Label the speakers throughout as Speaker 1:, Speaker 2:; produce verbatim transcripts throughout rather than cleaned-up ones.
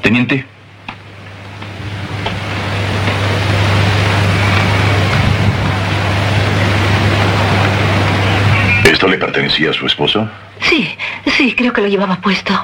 Speaker 1: Teniente.
Speaker 2: ¿Esto le pertenecía a su esposo?
Speaker 3: Sí, sí, creo que lo llevaba puesto.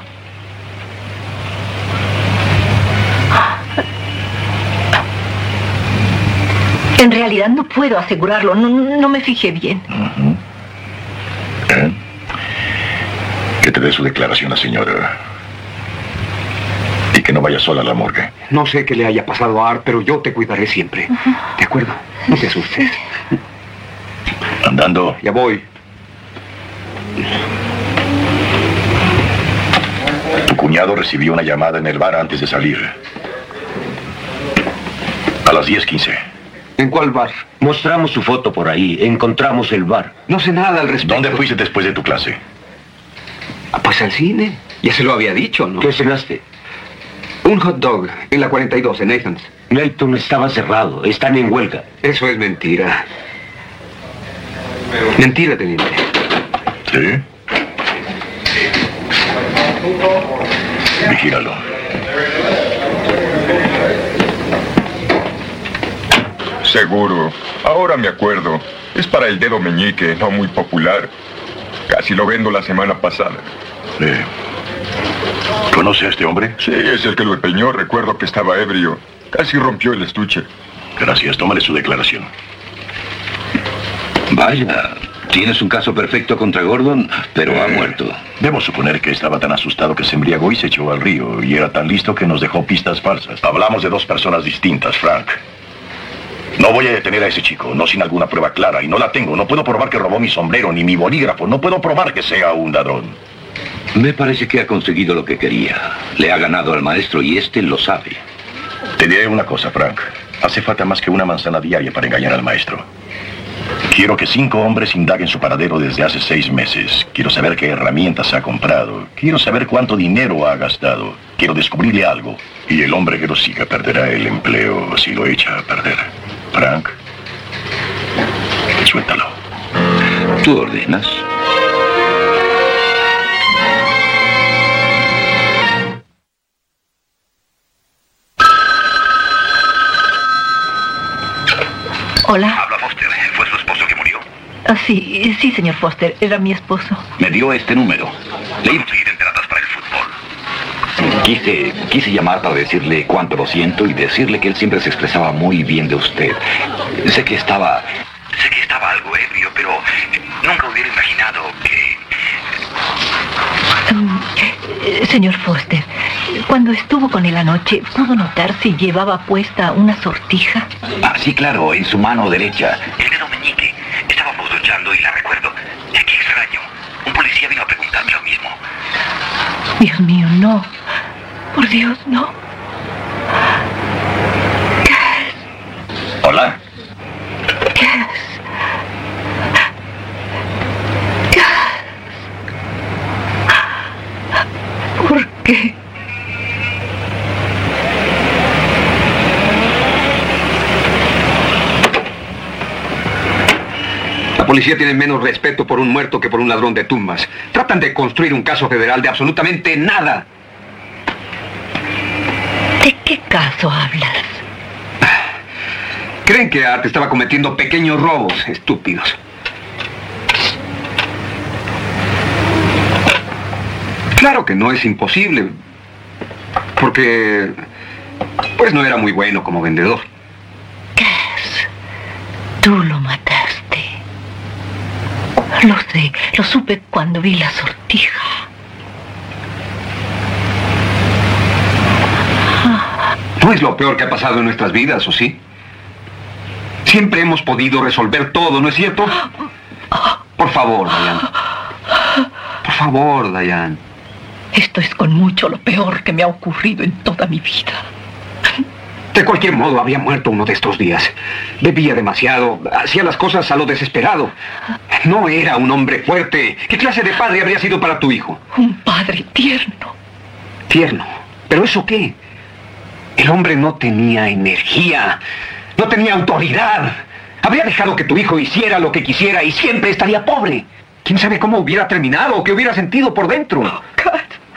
Speaker 3: En realidad no puedo asegurarlo, no, no me fijé bien.
Speaker 2: Uh-huh. ¿Eh? Que te dé su declaración la señora. Y que no vaya sola a la morgue.
Speaker 4: No sé qué le haya pasado a Art, pero yo te cuidaré siempre. Uh-huh. ¿De acuerdo? No te asustes.
Speaker 2: Andando.
Speaker 4: Ya voy.
Speaker 2: Tu cuñado recibió una llamada en el bar antes de salir. A las diez quince.
Speaker 4: ¿En cuál bar?
Speaker 5: Mostramos su foto por ahí. Encontramos el bar.
Speaker 4: No sé nada al respecto.
Speaker 2: ¿Dónde fuiste después de tu clase?
Speaker 4: Ah, pues al cine. Ya se lo había dicho, ¿no?
Speaker 5: ¿Qué cenaste?
Speaker 4: Un hot dog en la cuarenta y dos, en Nathan's.
Speaker 5: Nathan estaba cerrado. Están en huelga.
Speaker 4: Eso es mentira. Mentira, teniente.
Speaker 2: ¿Sí? Vigíralo.
Speaker 6: Seguro. Ahora me acuerdo. Es para el dedo meñique, no muy popular. Casi lo vendo la semana pasada.
Speaker 2: Eh, ¿Conoce a este hombre?
Speaker 6: Sí, es el que lo empeñó. Recuerdo que estaba ebrio. Casi rompió el estuche.
Speaker 2: Gracias. Tómale su declaración.
Speaker 1: Vaya, tienes un caso perfecto contra Gordon, pero eh, ha muerto.
Speaker 2: Debo suponer que estaba tan asustado que se embriagó y se echó al río. Y era tan listo que nos dejó pistas falsas. Hablamos de dos personas distintas, Frank. No voy a detener a ese chico, no sin alguna prueba clara. Y no la tengo. No puedo probar que robó mi sombrero ni mi bolígrafo. No puedo probar que sea un ladrón.
Speaker 1: Me parece que ha conseguido lo que quería. Le ha ganado al maestro y este lo sabe.
Speaker 2: Te diré una cosa, Frank. Hace falta más que una manzana diaria para engañar al maestro. Quiero que cinco hombres indaguen su paradero desde hace seis meses. Quiero saber qué herramientas ha comprado. Quiero saber cuánto dinero ha gastado. Quiero descubrirle algo. Y el hombre que lo siga perderá el empleo si lo echa a perder. Frank, suéltalo.
Speaker 1: ¿Tú ordenas?
Speaker 3: Hola.
Speaker 2: Habla Foster. ¿Fue su esposo que murió?
Speaker 3: Ah, sí, sí, señor Foster. Era mi esposo.
Speaker 1: Me dio este número.
Speaker 2: Le iba a seguir entradas para el fútbol.
Speaker 1: Quise, quise llamar para decirle cuánto lo siento y decirle que él siempre se expresaba muy bien de usted. Sé que estaba...
Speaker 2: Sé que estaba algo ebrio, pero nunca hubiera imaginado que...
Speaker 3: Um, eh, señor Foster, cuando estuvo con él anoche, ¿pudo notar si llevaba puesta una sortija?
Speaker 1: Ah, sí, claro, en su mano derecha.
Speaker 2: El dedo meñique. Estábamos luchando y la recuerdo. Qué extraño. Un policía vino a preguntarme lo mismo.
Speaker 3: Dios mío, no. Por Dios, no.
Speaker 2: Hola.
Speaker 3: ¿Por qué?
Speaker 4: La policía tiene menos respeto por un muerto que por un ladrón de tumbas. Tratan de construir un caso federal de absolutamente nada.
Speaker 3: ¿De qué caso hablas?
Speaker 4: Creen que Art estaba cometiendo pequeños robos, estúpidos. Claro que no es imposible, porque pues no era muy bueno como vendedor.
Speaker 3: Cass, tú lo mataste. Lo sé, lo supe cuando vi la sortija.
Speaker 4: No es lo peor que ha pasado en nuestras vidas, ¿o sí? Siempre hemos podido resolver todo, ¿no es cierto? Por favor, Diane. Por favor, Diane.
Speaker 3: Esto es con mucho lo peor que me ha ocurrido en toda mi vida.
Speaker 4: De cualquier modo, había muerto uno de estos días. Bebía demasiado, hacía las cosas a lo desesperado. No era un hombre fuerte. ¿Qué clase de padre habría sido para tu hijo?
Speaker 3: Un padre tierno.
Speaker 4: Tierno. ¿Pero eso qué? El hombre no tenía energía, no tenía autoridad. Habría dejado que tu hijo hiciera lo que quisiera y siempre estaría pobre. ¿Quién sabe cómo hubiera terminado o qué hubiera sentido por dentro?
Speaker 3: Oh, Cass.